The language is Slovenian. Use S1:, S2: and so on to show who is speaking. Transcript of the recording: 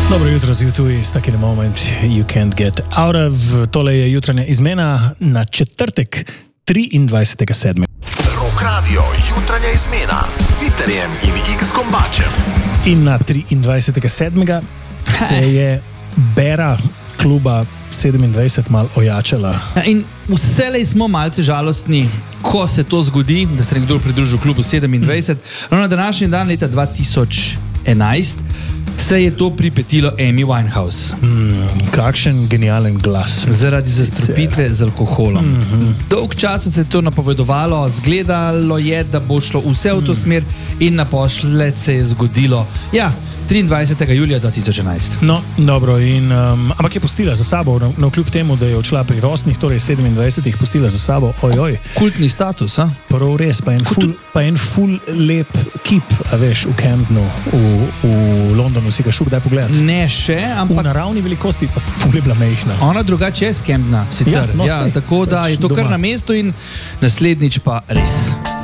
S1: Dobro jutro zjutraj, stuck in a moment you can't get out of. Tole je jutranja izmena na četrtek 23.7.
S2: Rock Radio, jutranja izmena s Sitterjem in X-Kombačem.
S1: In na 23.7. se je bera kluba 27 mal ojačala.
S3: Ja, in vselej smo malce žalostni, ko se to zgodi, da se nekdo pridružil klubu 27. Na današnji dan leta 2011 se je to pripetilo Amy Winehouse.
S1: Kakšen genialen glas.
S3: Zaradi zastrupitve z alkoholom. Dolg časa se je to napovedovalo, zgledalo je, da bo šlo vse v to smer in naposled se je zgodilo. Ja, 23. julija 2011.
S1: No, dobro, ampak je pustila za sabo, kljub temu, da je odšla pri rostnih, torej 27, pustila za sabo, ojoj.
S3: Kultni status, a?
S1: Prav res, pa en ful lep kip, a veš, v Camdenu, v Londonu, si ga šel kdaj pogledati?
S3: Ne še, ampak...
S1: V naravni velikosti pa ful je bila mehna.
S3: Ona drugače je z Camdena, sicer.
S1: Ja, no,
S3: tako da je to kar na mestu in naslednjič pa res.